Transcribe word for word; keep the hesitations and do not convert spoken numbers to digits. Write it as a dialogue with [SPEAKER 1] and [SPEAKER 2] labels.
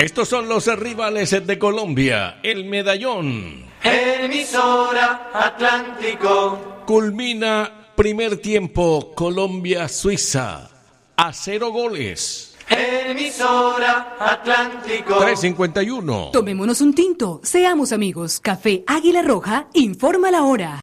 [SPEAKER 1] Estos son los rivales de Colombia, el medallón.
[SPEAKER 2] Emisora Atlántico.
[SPEAKER 1] Culmina primer tiempo Colombia-Suiza a cero goles.
[SPEAKER 2] Emisora Atlántico.
[SPEAKER 1] tres cincuenta y uno.
[SPEAKER 3] Tomémonos un tinto, seamos amigos. Café Águila Roja informa la hora.